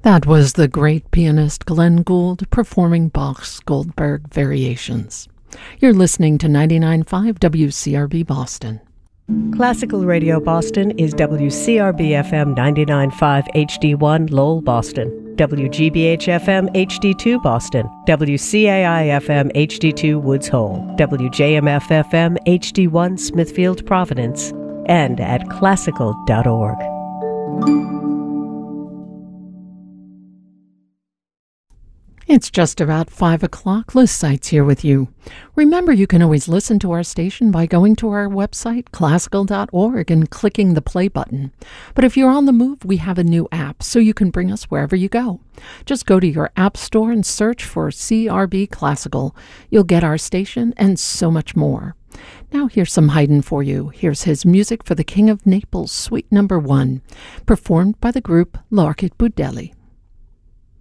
That was the great pianist Glenn Gould performing Bach's Goldberg Variations. You're listening to 99.5 WCRB Boston. Classical Radio Boston is WCRB-FM 99.5 HD1 Lowell, Boston, WGBH-FM HD2 Boston, WCAI-FM HD2 Woods Hole, WJMF-FM HD1 Smithfield, Providence, and at classical.org. It's just about 5 o'clock. Liz Seitz here with you. Remember, you can always listen to our station by going to our website, classical.org, and clicking the play button. But if you're on the move, we have a new app, so you can bring us wherever you go. Just go to your app store and search for CRB Classical. You'll get our station and so much more. Now here's some Haydn for you. Here's his music for the King of Naples, Suite No. 1, performed by the group L'Archet Budelli.